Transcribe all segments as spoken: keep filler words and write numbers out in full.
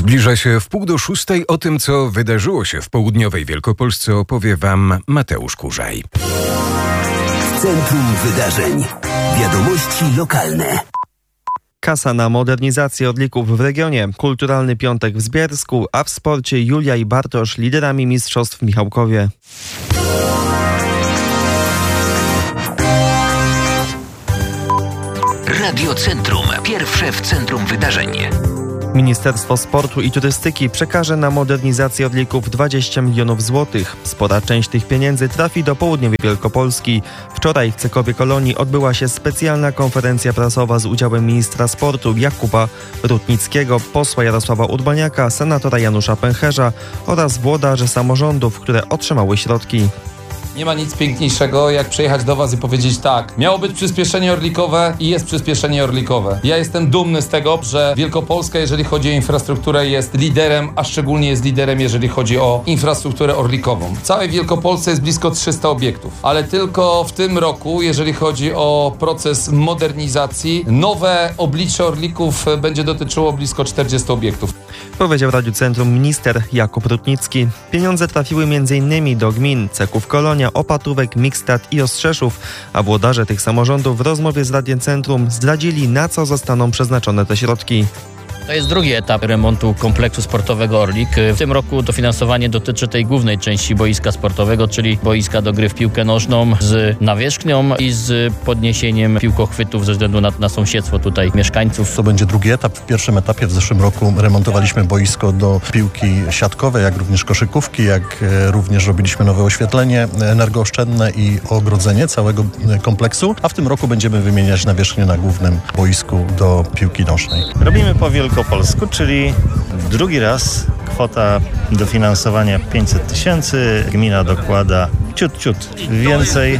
Zbliża się wpół do szóstej. O tym, co wydarzyło się w południowej Wielkopolsce, opowie Wam Mateusz Kurzaj. Centrum Wydarzeń. Wiadomości lokalne. Kasa na modernizację Orlików w regionie, kulturalny piątek w Zbiersku, a w sporcie Julia i Bartosz liderami mistrzostw w Michałkowie. Radio Centrum. Pierwsze w centrum wydarzeń. Ministerstwo Sportu i Turystyki przekaże na modernizację Orlików dwadzieścia milionów złotych. Spora część tych pieniędzy trafi do południowej Wielkopolski. Wczoraj w Cekowie Kolonii odbyła się specjalna konferencja prasowa z udziałem ministra sportu Jakuba Rutnickiego, posła Jarosława Urbaniaka, senatora Janusza Pęcherza oraz włodarzy samorządów, które otrzymały środki. Nie ma nic piękniejszego, jak przyjechać do Was i powiedzieć tak, miało być przyspieszenie orlikowe i jest przyspieszenie orlikowe. Ja jestem dumny z tego, że Wielkopolska, jeżeli chodzi o infrastrukturę, jest liderem, a szczególnie jest liderem, jeżeli chodzi o infrastrukturę orlikową. W całej Wielkopolsce jest blisko trzysta obiektów, ale tylko w tym roku, jeżeli chodzi o proces modernizacji, nowe oblicze orlików będzie dotyczyło blisko czterdziestu obiektów. Powiedział Radiu Centrum minister Jakub Rutnicki. Pieniądze trafiły m.in. do gmin Ceków Kolonia, Opatówek, Mikstad i Ostrzeszów, a włodarze tych samorządów w rozmowie z Radiem Centrum zdradzili, na co zostaną przeznaczone te środki. To jest drugi etap remontu kompleksu sportowego Orlik. W tym roku dofinansowanie dotyczy tej głównej części boiska sportowego, czyli boiska do gry w piłkę nożną z nawierzchnią i z podniesieniem piłkochwytów ze względu na, na sąsiedztwo tutaj mieszkańców. To będzie drugi etap. W pierwszym etapie w zeszłym roku remontowaliśmy boisko do piłki siatkowej, jak również koszykówki, jak również robiliśmy nowe oświetlenie energooszczędne i ogrodzenie całego kompleksu, a w tym roku będziemy wymieniać nawierzchnię na głównym boisku do piłki nożnej. Robimy po Wielkopolsku, czyli drugi raz kwota dofinansowania pięćset tysięcy, gmina dokłada ciut, ciut więcej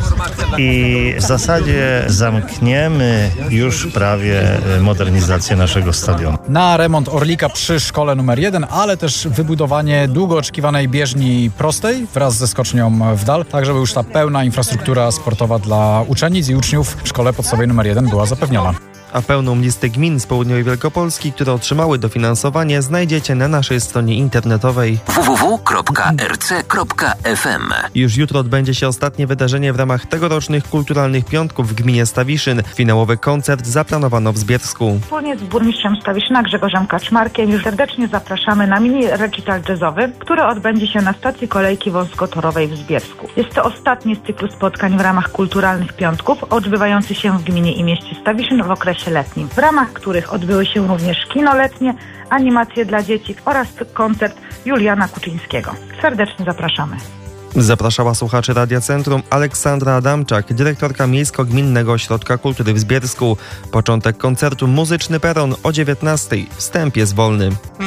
i w zasadzie zamkniemy już prawie modernizację naszego stadionu. Na remont Orlika przy szkole numer jeden, ale też wybudowanie długo oczekiwanej bieżni prostej wraz ze skocznią w dal, tak żeby już ta pełna infrastruktura sportowa dla uczennic i uczniów w szkole podstawowej numer jeden była zapewniona. A pełną listę gmin z południowej Wielkopolski, które otrzymały dofinansowanie, znajdziecie na naszej stronie internetowej w w w kropka r c kropka f m. Już jutro odbędzie się ostatnie wydarzenie w ramach tegorocznych kulturalnych piątków w gminie Stawiszyn. Finałowy koncert zaplanowano w Zbiersku. Wspólnie z burmistrzem Stawiszyna Grzegorzem Kaczmarkiem już serdecznie zapraszamy na mini recital jazzowy, który odbędzie się na stacji kolejki wąskotorowej w Zbiersku. Jest to ostatni z cyklu spotkań w ramach kulturalnych piątków, odbywający się w gminie i mieście Stawiszyn w okresie letnim, w ramach których odbyły się również kino letnie, animacje dla dzieci oraz koncert Juliana Kuczyńskiego. Serdecznie zapraszamy. Zapraszała słuchaczy Radia Centrum Aleksandra Adamczak, dyrektorka Miejsko-Gminnego Ośrodka Kultury w Zbiersku. Początek koncertu Muzyczny Peron o dziewiętnastej. Wstęp jest wolny.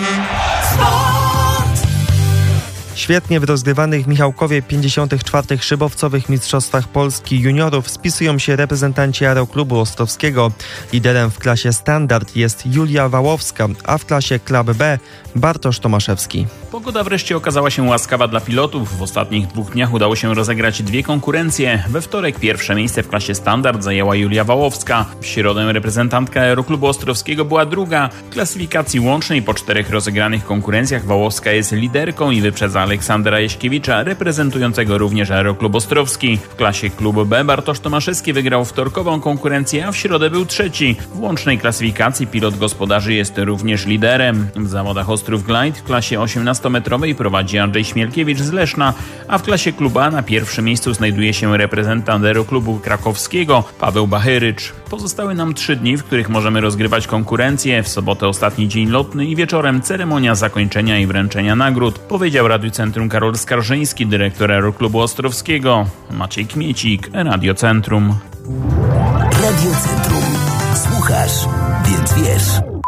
Świetnie w rozgrywanych w Michałkowie pięćdziesiątych czwartych szybowcowych mistrzostwach Polski juniorów spisują się reprezentanci Aeroklubu Ostrowskiego. Liderem w klasie standard jest Julia Wałowska, a w klasie Klub B Bartosz Tomaszewski. Pogoda wreszcie okazała się łaskawa dla pilotów. W ostatnich dwóch dniach udało się rozegrać dwie konkurencje. We wtorek pierwsze miejsce w klasie standard zajęła Julia Wałowska. W środę reprezentantka Aeroklubu Ostrowskiego była druga. W klasyfikacji łącznej po czterech rozegranych konkurencjach Wałowska jest liderką i wyprzedza Aleksandra Jaśkiewicza, reprezentującego również Aeroklub Ostrowski. W klasie Klub B Bartosz Tomaszewski wygrał wtorkową konkurencję, a w środę był trzeci. W łącznej klasyfikacji pilot gospodarzy jest również liderem. W zawodach Ostrów Glide w klasie osiemnastometrowej prowadzi Andrzej Śmielkiewicz z Leszna, a w klasie Klub A na pierwszym miejscu znajduje się reprezentant Aeroklubu Krakowskiego Paweł Bachyrycz. Pozostały nam trzy dni, w których możemy rozgrywać konkurencje. W sobotę ostatni dzień lotny i wieczorem ceremonia zakończenia i wręczenia nagród, powiedział Radiu Centrum Karol Skarżyński, dyrektor Aeroklubu Ostrowskiego. Maciej Kmiecik, Radio Centrum. Radio Centrum. Słuchasz, więc wiesz.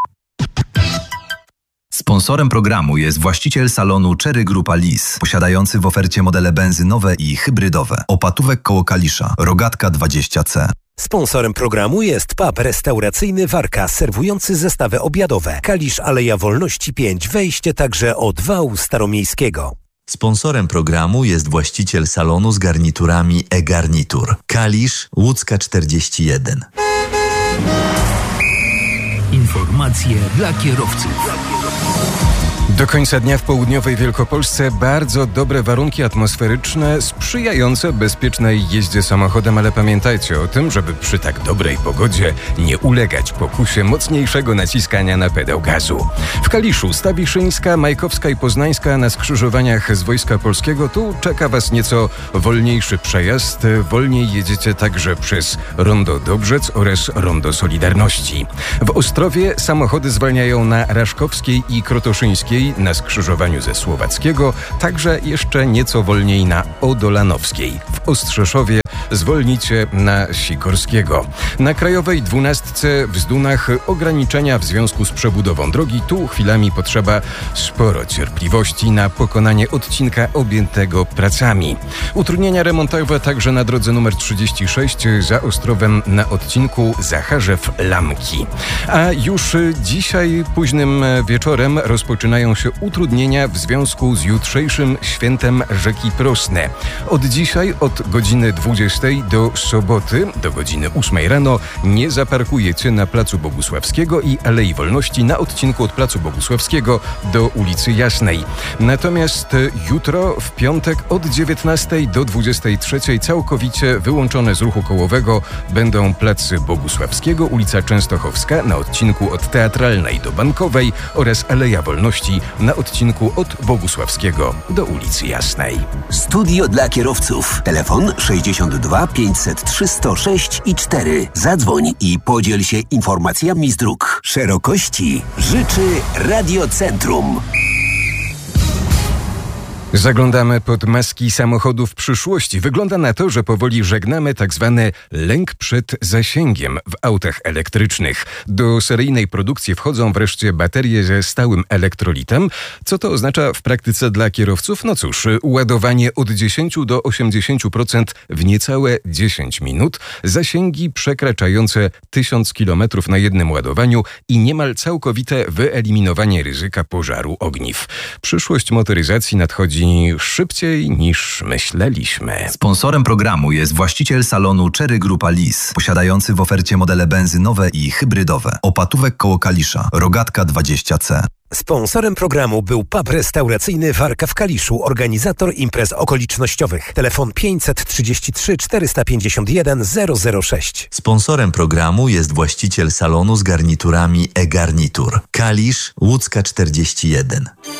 Sponsorem programu jest właściciel salonu Cherry Grupa Lis, posiadający w ofercie modele benzynowe i hybrydowe. Opatówek koło Kalisza, Rogatka dwadzieścia C. Sponsorem programu jest pub restauracyjny Warka, serwujący zestawy obiadowe. Kalisz, Aleja Wolności pięć, wejście także od wału staromiejskiego. Sponsorem programu jest właściciel salonu z garniturami e-Garnitur. Kalisz, Łódzka czterdzieści jeden. Informacje dla kierowców. Do końca dnia w południowej Wielkopolsce bardzo dobre warunki atmosferyczne sprzyjające bezpiecznej jeździe samochodem, ale pamiętajcie o tym, żeby przy tak dobrej pogodzie nie ulegać pokusie mocniejszego naciskania na pedał gazu. W Kaliszu, Stawiszyńska, Majkowska i Poznańska na skrzyżowaniach z Wojska Polskiego tu czeka Was nieco wolniejszy przejazd. Wolniej jedziecie także przez Rondo Dobrzec oraz Rondo Solidarności. W Ostrowie samochody zwalniają na Raszkowskiej i Krotoszyńskiej na skrzyżowaniu ze Słowackiego, także jeszcze nieco wolniej na Odolanowskiej. W Ostrzeszowie zwolnicie na Sikorskiego. Na Krajowej dwunastce w Zdunach ograniczenia w związku z przebudową drogi. Tu chwilami potrzeba sporo cierpliwości na pokonanie odcinka objętego pracami. Utrudnienia remontowe także na drodze numer trzydzieści sześć za Ostrowem na odcinku Zacharzew-Lamki. A już dzisiaj późnym wieczorem rozpoczynają się utrudnienia w związku z jutrzejszym świętem rzeki Prosne. Od dzisiaj od godziny dwudziestej do soboty do godziny ósmej rano nie zaparkujecie na Placu Bogusławskiego i Alei Wolności na odcinku od Placu Bogusławskiego do ulicy Jasnej. Natomiast jutro w piątek od dziewiętnastej do dwudziestej trzeciej całkowicie wyłączone z ruchu kołowego będą Plac Bogusławskiego, ulica Częstochowska na odcinku od Teatralnej do Bankowej oraz Aleja Wolności na odcinku od Bogusławskiego do ulicy Jasnej. Studio dla kierowców. Telefon sześćdziesiąt dwa pięćset trzy sto sześć i cztery. Zadzwoń i podziel się informacjami z dróg. Szerokości życzy Radiocentrum. Zaglądamy pod maski samochodów przyszłości. Wygląda na to, że powoli żegnamy tak zwany lęk przed zasięgiem w autach elektrycznych. Do seryjnej produkcji wchodzą wreszcie baterie ze stałym elektrolitem. Co to oznacza w praktyce dla kierowców? No cóż, ładowanie od dziesięć do osiemdziesięciu procent w niecałe dziesięć minut, zasięgi przekraczające tysiąc kilometrów na jednym ładowaniu i niemal całkowite wyeliminowanie ryzyka pożaru ogniw. Przyszłość motoryzacji nadchodzi szybciej niż myśleliśmy. Sponsorem programu jest właściciel salonu Cherry Grupa Lis, posiadający w ofercie modele benzynowe i hybrydowe. Opatówek koło Kalisza, Rogatka dwadzieścia C. Sponsorem programu był pub restauracyjny Warka w Kaliszu, organizator imprez okolicznościowych. Telefon pięćset trzydzieści trzy czterysta pięćdziesiąt jeden zero zero sześć. Sponsorem programu jest właściciel salonu z garniturami e-Garnitur. Kalisz, Łódzka czterdzieści jeden.